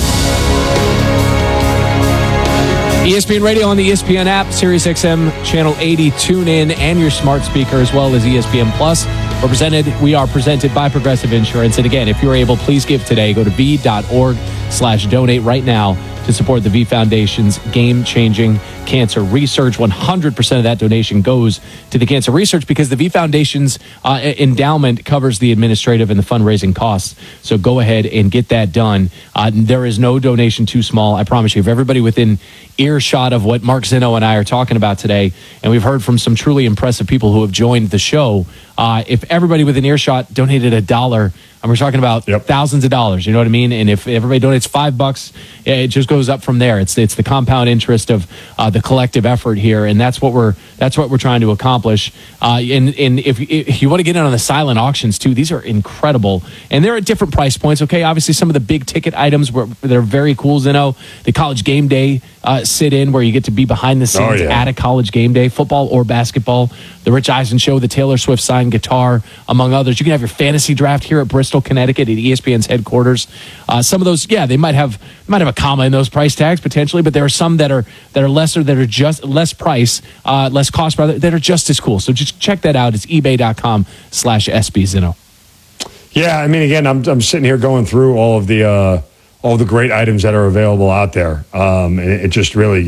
ESPN Radio on the ESPN app, SiriusXM Channel 80, tune in, and your smart speaker, as well as ESPN Plus. We are presented by Progressive Insurance. And again, if you're able, please give today. Go to v.org/donate right now to support the V Foundation's game-changing cancer research. 100% of that donation goes to the cancer research because the V Foundation's endowment covers the administrative and the fundraising costs. So go ahead and get that done. There is no donation too small. I promise you, if everybody within earshot of what Mark Zinno and I are talking about today, and we've heard from some truly impressive people who have joined the show, if everybody within earshot donated $1, and we're talking about thousands of dollars, you know what I mean? And if everybody donates $5, it just goes up from there. It's the compound interest of the collective effort here, and that's what we're trying to accomplish. And if you want to get in on the silent auctions too, these are incredible, and they're at different price points. Okay, obviously some of the big ticket items they're very cool. Zinno, the college game day sit-in where you get to be behind the scenes at a college game day, football or basketball. The Rich Eisen Show, the Taylor Swift signed guitar, among others. You can have your fantasy draft here at Bristol, Connecticut, at ESPN's headquarters. Some of those, they might have a comma in those price tags potentially, but there are some that are lesser, that are just less price, less cost, rather, that are just as cool. So just check that out. It's ebay.com/SB Zinno. Yeah, I mean, again, I'm sitting here going through all the great items that are available out there. And it just really,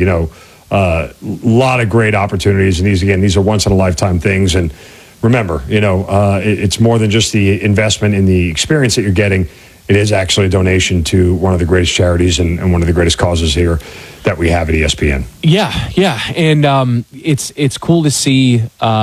a lot of great opportunities. And these are once in a lifetime things. And remember, it's more than just the investment in the experience that you're getting. It is actually a donation to one of the greatest charities and one of the greatest causes here that we have at ESPN. Yeah. And it's cool to see.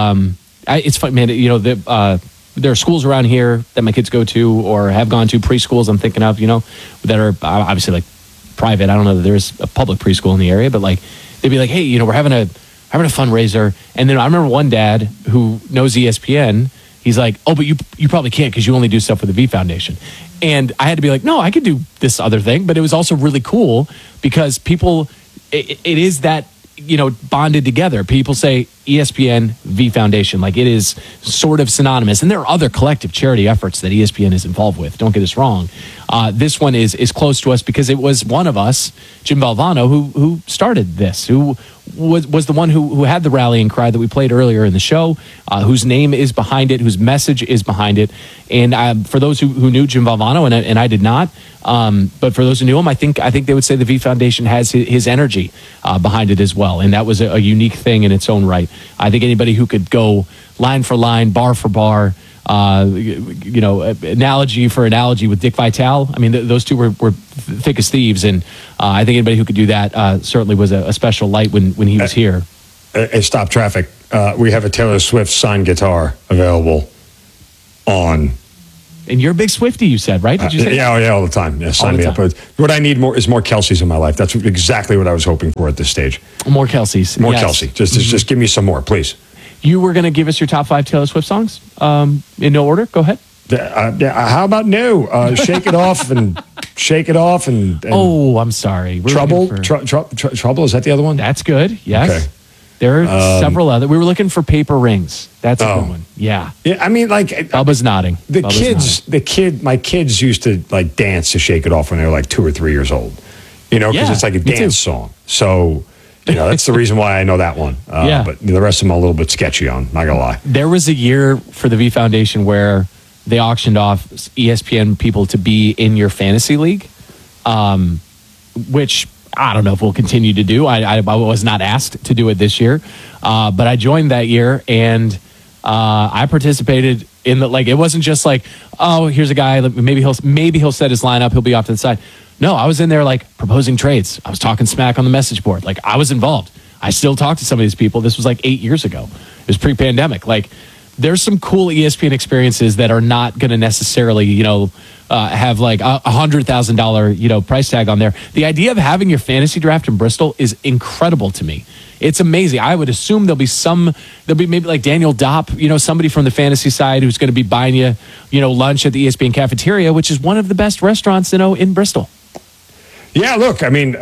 It's fun, man. There are schools around here that my kids go to or have gone to, preschools I'm thinking of, that are obviously like private. I don't know that there's a public preschool in the area, but like they'd be like, hey, we're having a having a fundraiser. And then I remember one dad who knows ESPN. He's like, oh, but you probably can't because you only do stuff with the V Foundation. And I had to be like, no, I could do this other thing. But it was also really cool because people, it is that, bonded together. People say ESPN, V Foundation, like it is sort of synonymous. And there are other collective charity efforts that ESPN is involved with. Don't get us wrong. This one is close to us because it was one of us, Jim Valvano, who started this, who was the one who had the rallying cry that we played earlier in the show, whose name is behind it, whose message is behind it. And for those who knew Jim Valvano, and I did not, but for those who knew him, I think they would say the V Foundation has his energy behind it as well. And that was a unique thing in its own right. I think anybody who could go line for line, bar for bar, analogy for analogy with Dick Vitale. I mean, those two were thick as thieves, and I think anybody who could do that certainly was a special light when he was here. Hey, stop traffic. We have a Taylor Swift signed guitar available on. And you're a big Swiftie, you said, right? Did you say? Yeah, all the time. Yeah, sign me up. But what I need is more Kelseys in my life. That's exactly what I was hoping for at this stage. More Kelseys. More Kelsey. Just give me some more, please. You were going to give us your top 5 Taylor Swift songs in no order. Go ahead. How about no? Shake it off and shake it off and oh, I'm sorry. Trouble. Trouble. Is that the other one? That's good. Yes. Okay. There are several other. We were looking for Paper Rings. That's a good one. Yeah. Yeah. I mean, like Bubba's nodding. My kids used to like dance to Shake It Off when they were like 2 or 3 years old. Because it's like a dance song. So. That's the reason why I know that one. But the rest of them I'm a little bit sketchy on, not going to lie. There was a year for the V Foundation where they auctioned off ESPN people to be in your fantasy league, which I don't know if we'll continue to do. I was not asked to do it this year, but I joined that year and I participated in the, like, it wasn't just like, oh, here's a guy, maybe he'll set his lineup, he'll be off to the side. No, I was in there like proposing trades. I was talking smack on the message board. Like I was involved. I still talk to some of these people. This was like 8 years ago. It was pre-pandemic. Like there's some cool ESPN experiences that are not going to necessarily, have like $100,000, price tag on there. The idea of having your fantasy draft in Bristol is incredible to me. It's amazing. I would assume there'll be maybe like Daniel Dopp, somebody from the fantasy side who's going to be buying you, lunch at the ESPN cafeteria, which is one of the best restaurants, in Bristol. Yeah, look, I mean,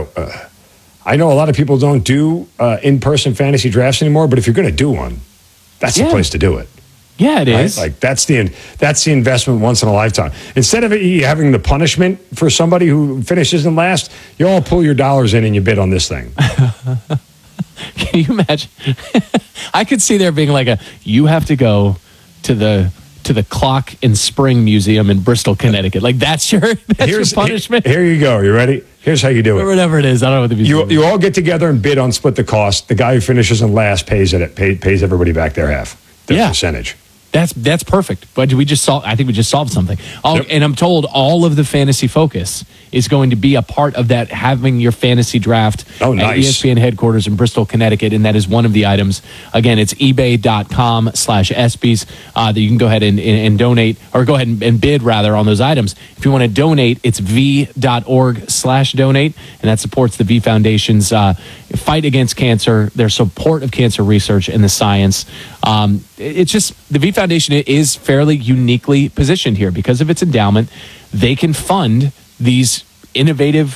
I know a lot of people don't do in-person fantasy drafts anymore, but if you're going to do one, that's the place to do it. Yeah, it is. Like that's the investment once in a lifetime. Instead of having the punishment for somebody who finishes in last, you all pull your dollars in and you bid on this thing. Can you imagine? I could see there being like you have to go to the Clock and Spring Museum in Bristol, Connecticut. Like that's your punishment. Here you go. You ready? Here's how you do it. Whatever it is, I don't know what the museum is. You all get together and bid on split the cost. The guy who finishes in last pays everybody back their half. Their percentage. That's perfect. But I think we just solved something. Yep. And I'm told all of the fantasy focus is going to be a part of that, having your fantasy draft at ESPN headquarters in Bristol, Connecticut. And that is one of the items. Again, it's ebay.com/ESPYs that you can go ahead and donate, or go ahead and bid rather on those items. If you want to donate, it's v.org/donate. And that supports the V Foundation's fight against cancer, their support of cancer research and the science. It's just the V Foundation is fairly uniquely positioned here because of its endowment. They can fund these innovative,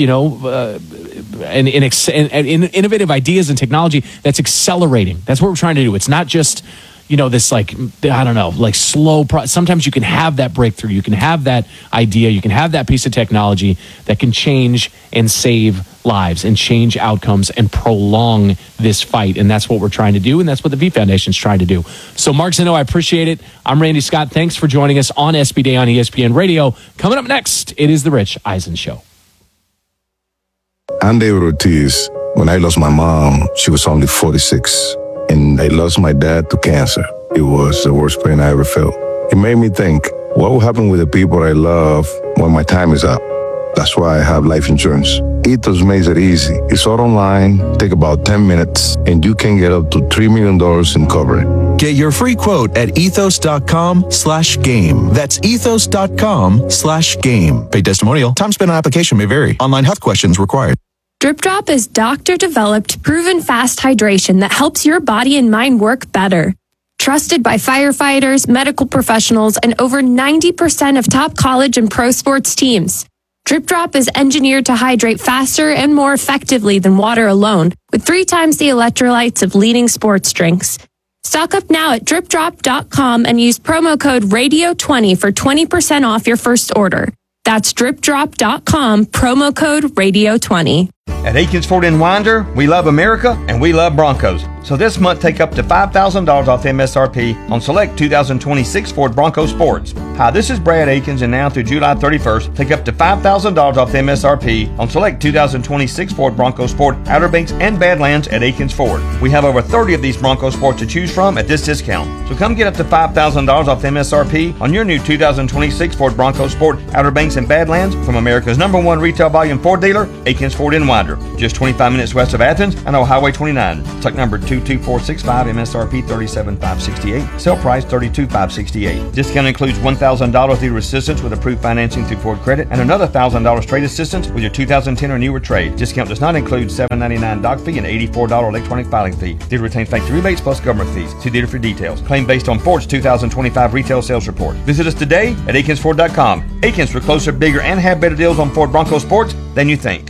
and innovative ideas and technology that's accelerating. That's what we're trying to do. It's not just, this like, I don't know, like slow. Sometimes you can have that breakthrough. You can have that idea. You can have that piece of technology that can change and save lives and change outcomes and prolong this fight. And that's what we're trying to do. And that's what the V Foundation's trying to do. So Mark Zeno, I appreciate it. I'm Randy Scott. Thanks for joining us on SB Day on ESPN Radio. Coming up next, it is the Rich Eisen Show. I'm David Ortiz. When I lost my mom, she was only 46. And I lost my dad to cancer. It was the worst pain I ever felt. It made me think, what will happen with the people I love when my time is up? That's why I have life insurance. Ethos makes it easy. It's all online, take about 10 minutes, and you can get up to $3 million in coverage. Get your free quote at ethos.com/game. That's ethos.com/game. Paid testimonial. Time spent on application may vary. Online health questions required. Drip Drop is doctor-developed, proven fast hydration that helps your body and mind work better. Trusted by firefighters, medical professionals, and over 90% of top college and pro sports teams. Drip Drop is engineered to hydrate faster and more effectively than water alone, with 3 times the electrolytes of leading sports drinks. Stock up now at dripdrop.com and use promo code RADIO20 for 20% off your first order. That's dripdrop.com, promo code RADIO20. At Aikens Ford in Winder, we love America and we love Broncos. So this month, take up to $5,000 off MSRP on select 2026 Ford Bronco Sports. Hi, this is Brad Aikens, and now through July 31st, take up to $5,000 off MSRP on select 2026 Ford Bronco Sport, Outer Banks, and Badlands at Aikens Ford. We have over 30 of these Bronco Sports to choose from at this discount. So come get up to $5,000 off MSRP on your new 2026 Ford Bronco Sport, Outer Banks, and Badlands from America's #1 retail volume Ford dealer, Aikens Ford in Winder. Just 25 minutes west of Athens and on Highway 29. Tuck number 22465, MSRP $37,568. Sale price $32,568. Discount includes $1,000 dealer assistance with approved financing through Ford Credit and another $1,000 trade assistance with your 2010 or newer trade. Discount does not include $7.99 dock fee and $84 electronic filing fee. Dealer retains factory rebates plus government fees. See dealer for details. Claim based on Ford's 2025 retail sales report. Visit us today at AikinsFord.com. Aikens, for closer, bigger, and have better deals on Ford Bronco Sports than you think.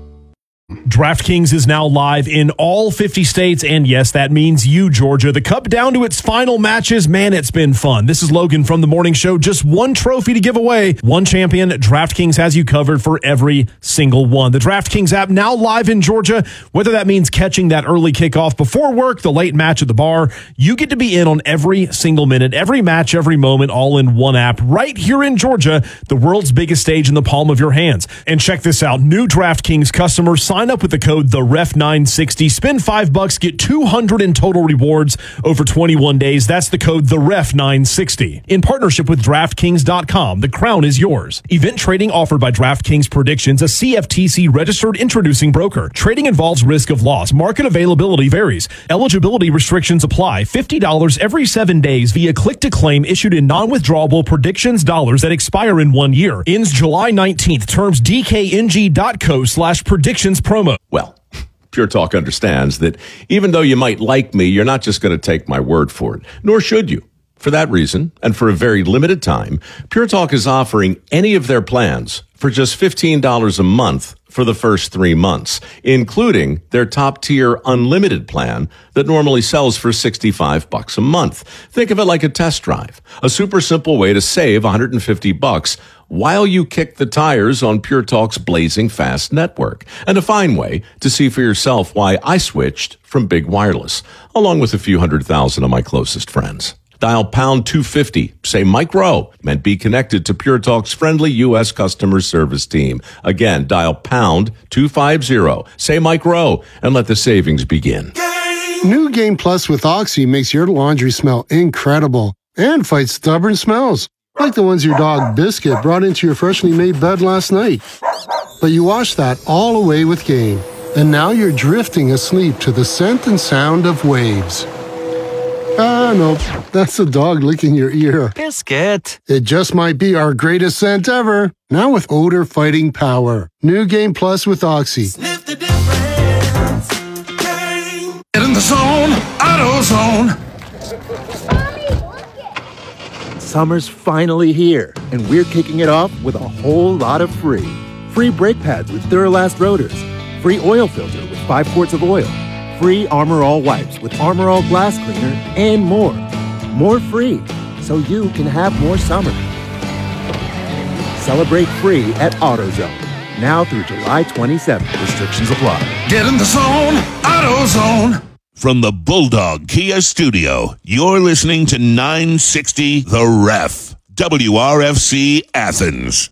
DraftKings is now live in all 50 states, and yes, that means you, Georgia. The Cup down to its final matches. Man, it's been fun. This is Logan from The Morning Show. Just one trophy to give away. One champion. DraftKings has you covered for every single one. The DraftKings app now live in Georgia. Whether that means catching that early kickoff before work, the late match at the bar, you get to be in on every single minute, every match, every moment, all in one app right here in Georgia, the world's biggest stage in the palm of your hands. And check this out. New DraftKings customers sign up with the code TheRef960. Spend $5, get $200 in total rewards over 21 days. That's the code TheRef960. In partnership with DraftKings.com, the crown is yours. Event trading offered by DraftKings Predictions, a CFTC registered introducing broker. Trading involves risk of loss. Market availability varies. Eligibility restrictions apply. $50 every 7 days via click to claim issued in non-withdrawable predictions dollars that expire in 1 year. Ends July 19th. Terms DKNG.co/predictions promo. Well, Pure Talk understands that even though you might like me, you're not just going to take my word for it, nor should you. For that reason, and for a very limited time, Pure Talk is offering any of their plans for just $15 a month for the first 3 months, including their top-tier unlimited plan that normally sells for $65 a month. Think of it like a test drive, a super simple way to save $150 while you kick the tires on Pure Talk's blazing fast network, and a fine way to see for yourself why I switched from Big Wireless, along with a few 100,000 of my closest friends. Dial pound 250, say Mike Rowe, and be connected to Pure Talk's friendly U.S. customer service team. Again, dial pound 250, say Mike Rowe, and let the savings begin. New Game Plus with Oxy makes your laundry smell incredible and fights stubborn smells, like the ones your dog Biscuit brought into your freshly made bed last night. But you washed that all away with Game, and now you're drifting asleep to the scent and sound of waves. No, that's the dog licking your ear. Biscuit. It just might be our greatest scent ever. Now with odor fighting power. New Game Plus with Oxy. Sniff the difference. Get in the zone, AutoZone. Summer's finally here, and we're kicking it off with a whole lot of free. Free brake pads with Duralast rotors. Free oil filter with 5 quarts of oil. Free Armor All wipes with Armor All glass cleaner, and more. More free, so you can have more summer. Celebrate free at AutoZone. Now through July 27th. Restrictions apply. Get in the zone, AutoZone. From the Bulldog Kia Studio, you're listening to 960 The Ref, WRFC Athens.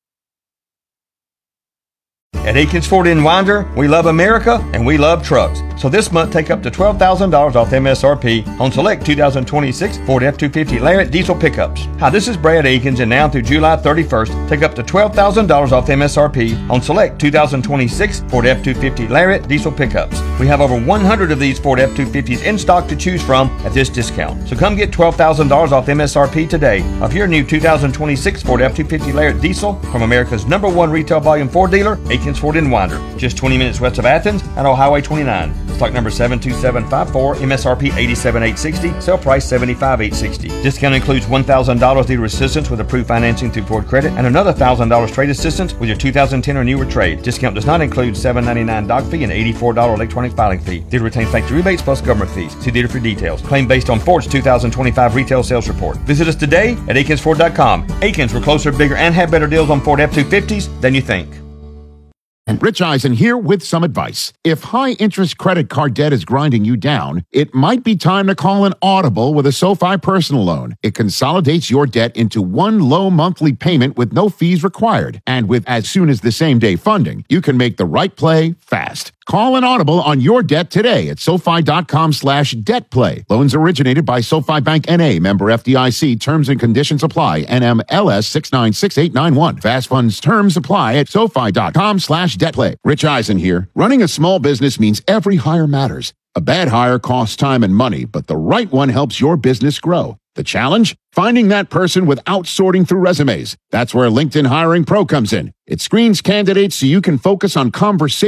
At Aikens Ford in Winder, we love America and we love trucks. So this month, take up to $12,000 off MSRP on select 2026 Ford F-250 Lariat diesel pickups. Hi, this is Brad Akins, and now through July 31st, take up to $12,000 off MSRP on select 2026 Ford F-250 Lariat diesel pickups. We have over 100 of these Ford F-250s in stock to choose from at this discount. So come get $12,000 off MSRP today of your new 2026 Ford F-250 Lariat diesel from America's #1 retail volume Ford dealer, Akins Ford in Winder, just 20 minutes west of Athens and on Highway 29. Stock number 72754, MSRP $87,860, sale price $75,860. Discount includes $1,000 dealer assistance with approved financing through Ford Credit and another $1,000 trade assistance with your 2010 or newer trade. Discount does not include $7.99 doc fee and $84 electronic filing fee. Dealer retains factory rebates plus government fees. See dealer for details. Claim based on Ford's 2025 retail sales report. Visit us today at AkinsFord.com. Akins, we're closer, bigger, and have better deals on Ford F-250s than you think. Rich Eisen here with some advice. If high-interest credit card debt is grinding you down, it might be time to call an audible with a SoFi personal loan. It consolidates your debt into one low monthly payment with no fees required. And with as soon as the same-day funding, you can make the right play fast. Call an audible on your debt today at SoFi.com/debtplay. Loans originated by SoFi Bank N.A., member FDIC. Terms and conditions apply. NMLS 696891. Fast funds terms apply at SoFi.com/debtplay. Rich Eisen here. Running a small business means every hire matters. A bad hire costs time and money, but the right one helps your business grow. The challenge? Finding that person without sorting through resumes. That's where LinkedIn Hiring Pro comes in. It screens candidates so you can focus on conversation